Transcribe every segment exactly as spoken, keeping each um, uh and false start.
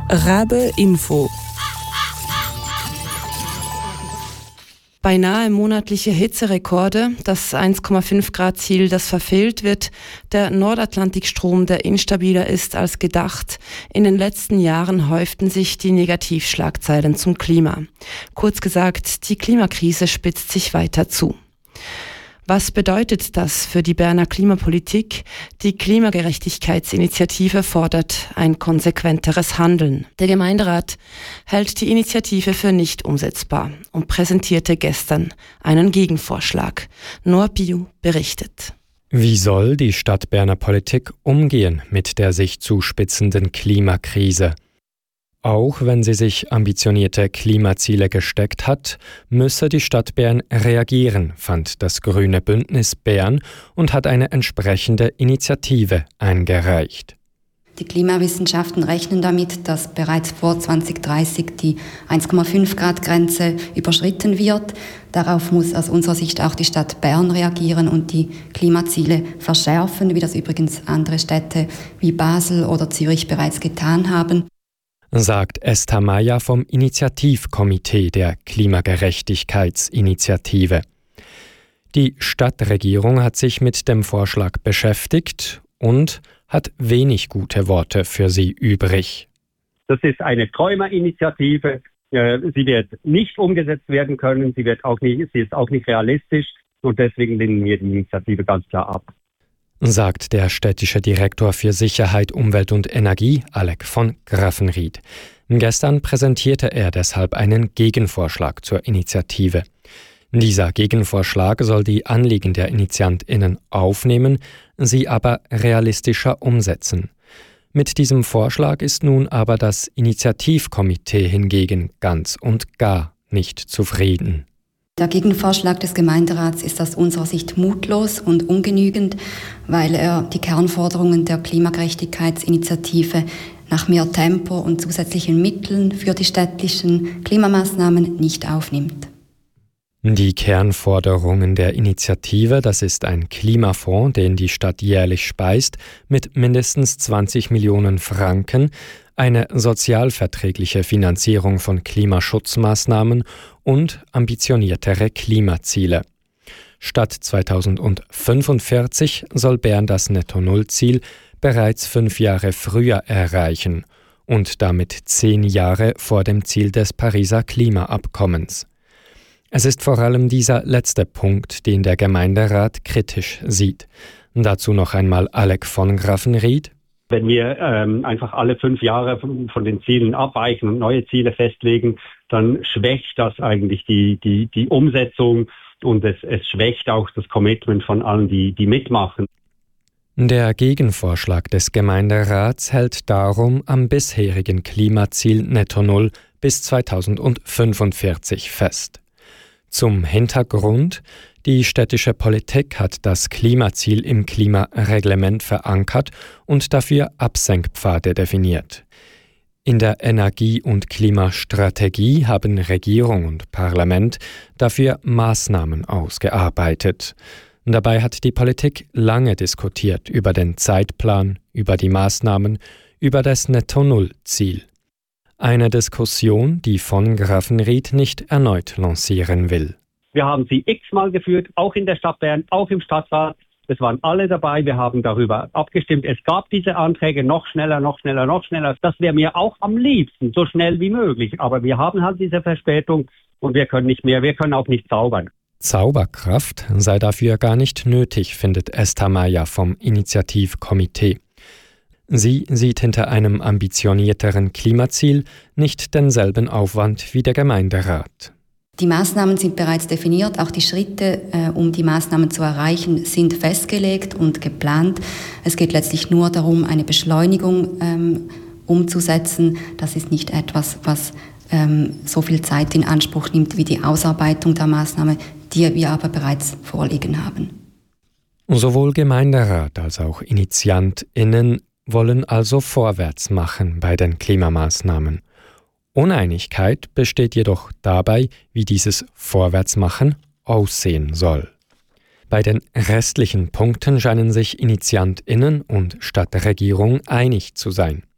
Rabe Info. Beinahe monatliche Hitzerekorde, das eins Komma fünf Grad Ziel, das verfehlt wird, der Nordatlantikstrom, der instabiler ist als gedacht. In den letzten Jahren häuften sich die Negativschlagzeilen zum Klima. Kurz gesagt, die Klimakrise spitzt sich weiter zu. Was bedeutet das für die Berner Klimapolitik? Die Klimagerechtigkeitsinitiative fordert ein konsequenteres Handeln. Der Gemeinderat hält die Initiative für nicht umsetzbar und präsentierte gestern einen Gegenvorschlag. Noah Biu berichtet. Wie soll die Stadt Berner Politik umgehen mit der sich zuspitzenden Klimakrise? Auch wenn sie sich ambitionierte Klimaziele gesteckt hat, müsse die Stadt Bern reagieren, fand das Grüne Bündnis Bern und hat eine entsprechende Initiative eingereicht. Die Klimawissenschaften rechnen damit, dass bereits vor zwanzig dreißig die eins Komma fünf Grad Grenze überschritten wird. Darauf muss aus unserer Sicht auch die Stadt Bern reagieren und die Klimaziele verschärfen, wie das übrigens andere Städte wie Basel oder Zürich bereits getan haben, sagt Esther Meyer vom Initiativkomitee der Klimagerechtigkeitsinitiative. Die Stadtregierung hat sich mit dem Vorschlag beschäftigt und hat wenig gute Worte für sie übrig. Das ist eine Träumerinitiative. Sie wird nicht umgesetzt werden können. Sie wird auch nicht, sie ist auch nicht realistisch. Und deswegen lehnen wir die Initiative ganz klar ab, sagt der städtische Direktor für Sicherheit, Umwelt und Energie, Alec von Graffenried. Gestern präsentierte er deshalb einen Gegenvorschlag zur Initiative. Dieser Gegenvorschlag soll die Anliegen der InitiantInnen aufnehmen, sie aber realistischer umsetzen. Mit diesem Vorschlag ist nun aber das Initiativkomitee hingegen ganz und gar nicht zufrieden. Der Gegenvorschlag des Gemeinderats ist aus unserer Sicht mutlos und ungenügend, weil er die Kernforderungen der Klimagerechtigkeitsinitiative nach mehr Tempo und zusätzlichen Mitteln für die städtischen Klimamaßnahmen nicht aufnimmt. Die Kernforderungen der Initiative, das ist ein Klimafonds, den die Stadt jährlich speist, mit mindestens zwanzig Millionen Franken, eine sozialverträgliche Finanzierung von Klimaschutzmaßnahmen und ambitioniertere Klimaziele. Statt zweitausendfünfundvierzig soll Bern das Netto-Null-Ziel bereits fünf Jahre früher erreichen und damit zehn Jahre vor dem Ziel des Pariser Klimaabkommens. Es ist vor allem dieser letzte Punkt, den der Gemeinderat kritisch sieht. Dazu noch einmal Alec von Graffenried. Wenn wir ähm, einfach alle fünf Jahre von, von den Zielen abweichen und neue Ziele festlegen, dann schwächt das eigentlich die, die, die Umsetzung und es, es schwächt auch das Commitment von allen, die, die mitmachen. Der Gegenvorschlag des Gemeinderats hält darum am bisherigen Klimaziel Netto Null bis zweitausendfünfundvierzig fest. Zum Hintergrund: Die städtische Politik hat das Klimaziel im Klimareglement verankert und dafür Absenkpfade definiert. In der Energie- und Klimastrategie haben Regierung und Parlament dafür Maßnahmen ausgearbeitet. Dabei hat die Politik lange diskutiert über den Zeitplan, über die Maßnahmen, über das Netto-Null-Ziel. Eine Diskussion, die von Graffenried nicht erneut lancieren will. Wir haben sie x-mal geführt, auch in der Stadt Bern, auch im Stadtrat. Es waren alle dabei, wir haben darüber abgestimmt. Es gab diese Anträge noch schneller, noch schneller, noch schneller. Das wäre mir auch am liebsten, so schnell wie möglich. Aber wir haben halt diese Verspätung und wir können nicht mehr, wir können auch nicht zaubern. Zauberkraft sei dafür gar nicht nötig, findet Esther Meyer vom Initiativkomitee. Sie sieht hinter einem ambitionierteren Klimaziel nicht denselben Aufwand wie der Gemeinderat. Die Maßnahmen sind bereits definiert, auch die Schritte, äh, um die Maßnahmen zu erreichen, sind festgelegt und geplant. Es geht letztlich nur darum, eine Beschleunigung ähm, umzusetzen. Das ist nicht etwas, was ähm, so viel Zeit in Anspruch nimmt wie die Ausarbeitung der Maßnahme, die wir aber bereits vorliegen haben. Sowohl Gemeinderat als auch InitiantInnen wollen also vorwärts machen bei den Klimamaßnahmen. Uneinigkeit besteht jedoch dabei, wie dieses Vorwärtsmachen aussehen soll. Bei den restlichen Punkten scheinen sich InitiantInnen und Stadtregierung einig zu sein.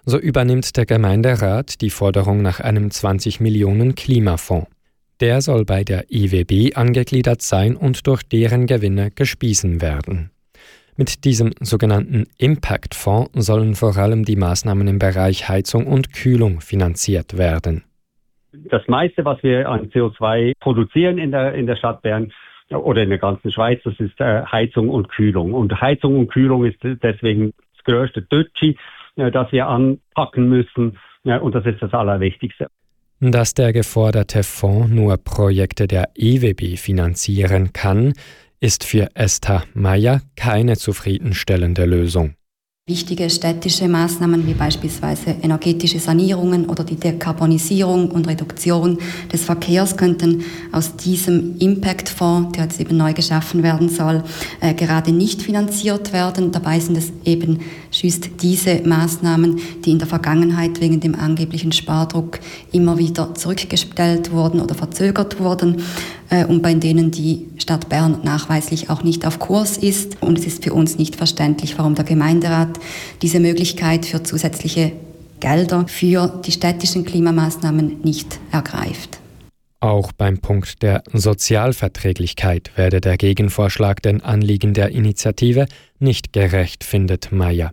So übernimmt der Gemeinderat die Forderung nach einem zwanzig Millionen Klimafonds. Der soll bei der I W B angegliedert sein und durch deren Gewinne gespiesen werden. Mit diesem sogenannten Impact-Fonds sollen vor allem die Maßnahmen im Bereich Heizung und Kühlung finanziert werden. Das meiste, was wir an C O zwei produzieren in der, in der Stadt Bern oder in der ganzen Schweiz, das ist äh, Heizung und Kühlung. Und Heizung und Kühlung ist deswegen das größte Tötschi, äh, das wir anpacken müssen. Ja, und das ist das Allerwichtigste. Dass der geforderte Fonds nur Projekte der I W B finanzieren kann, ist für Esther Meyer keine zufriedenstellende Lösung. Wichtige städtische Maßnahmen wie beispielsweise energetische Sanierungen oder die Dekarbonisierung und Reduktion des Verkehrs könnten aus diesem Impact-Fonds, der jetzt eben neu geschaffen werden soll, äh, gerade nicht finanziert werden. Dabei sind es eben just diese Maßnahmen, die in der Vergangenheit wegen dem angeblichen Spardruck immer wieder zurückgestellt wurden oder verzögert wurden äh, und bei denen die Stadt Bern nachweislich auch nicht auf Kurs ist. Und es ist für uns nicht verständlich, warum der Gemeinderat diese Möglichkeit für zusätzliche Gelder für die städtischen Klimamaßnahmen nicht ergreift. Auch beim Punkt der Sozialverträglichkeit werde der Gegenvorschlag den Anliegen der Initiative nicht gerecht, findet Meyer.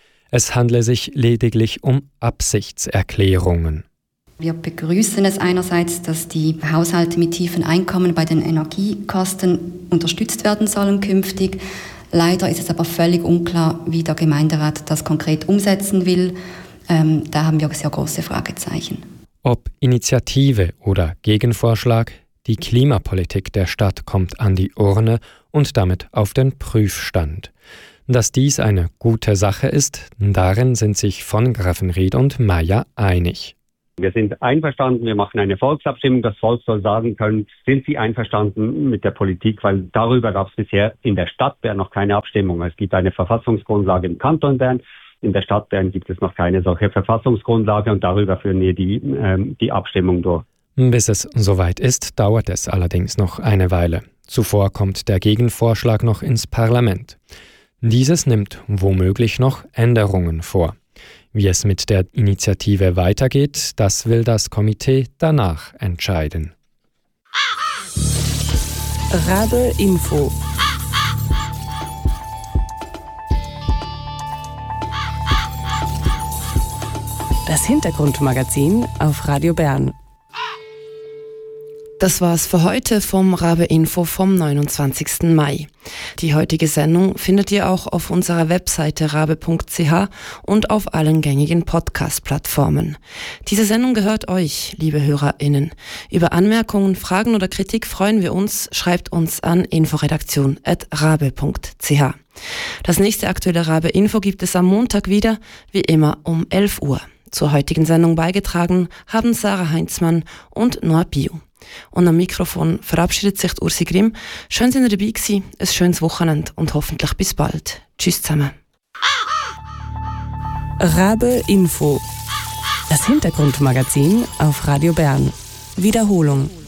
Es handle sich lediglich um Absichtserklärungen. Wir begrüßen es einerseits, dass die Haushalte mit tiefen Einkommen bei den Energiekosten unterstützt werden sollen künftig. Leider ist es aber völlig unklar, wie der Gemeinderat das konkret umsetzen will. Ähm, da haben wir sehr große Fragezeichen. Ob Initiative oder Gegenvorschlag, die Klimapolitik der Stadt kommt an die Urne und damit auf den Prüfstand. Dass dies eine gute Sache ist, darin sind sich von Graffenried und Meyer einig. Wir sind einverstanden, wir machen eine Volksabstimmung. Das Volk soll sagen können, sind Sie einverstanden mit der Politik, weil darüber gab es bisher in der Stadt Bern noch keine Abstimmung. Es gibt eine Verfassungsgrundlage im Kanton Bern, in der Stadt Bern gibt es noch keine solche Verfassungsgrundlage und darüber führen wir die, ähm, die Abstimmung durch. Bis es soweit ist, dauert es allerdings noch eine Weile. Zuvor kommt der Gegenvorschlag noch ins Parlament. Dieses nimmt womöglich noch Änderungen vor. Wie es mit der Initiative weitergeht, das will das Komitee danach entscheiden. Rabe Info. Das Hintergrundmagazin auf Radio Bern. Das war's für heute vom Rabe Info vom neunundzwanzigsten Mai. Die heutige Sendung findet ihr auch auf unserer Webseite rabe punkt c h und auf allen gängigen Podcast-Plattformen. Diese Sendung gehört euch, liebe HörerInnen. Über Anmerkungen, Fragen oder Kritik freuen wir uns. Schreibt uns an inforedaktion at rabe punkt c h. Das nächste aktuelle Rabe Info gibt es am Montag wieder, wie immer um elf Uhr. Zur heutigen Sendung beigetragen haben Sarah Heinzmann und Noah Bio. Und am Mikrofon verabschiedet sich Ursi Grimm. Schön, dass ihr dabei gewesen. Ein schönes Wochenende und hoffentlich bis bald. Tschüss zusammen. Rabe Info. Das Hintergrundmagazin auf Radio Bern. Wiederholung.